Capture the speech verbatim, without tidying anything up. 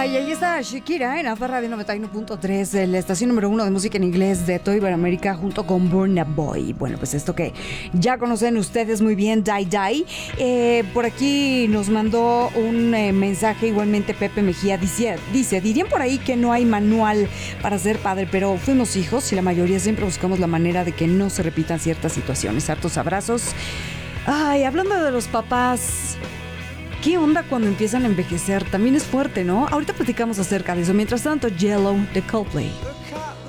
Ay, ahí está Shakira en Alfa Radio noventa y uno punto tres, la estación número uno de música en inglés de toda Iberoamérica, junto con Burna Boy. Bueno, pues esto que ya conocen ustedes muy bien, Die Die. Eh, por aquí nos mandó un eh, mensaje igualmente Pepe Mejía. Dice, dice, dirían por ahí que no hay manual para ser padre, pero fuimos hijos y la mayoría siempre buscamos la manera de que no se repitan ciertas situaciones. Hartos abrazos. Ay, hablando de los papás, ¿qué onda cuando empiezan a envejecer? También es fuerte, ¿no? Ahorita platicamos acerca de eso. Mientras tanto, Yellow de Coldplay.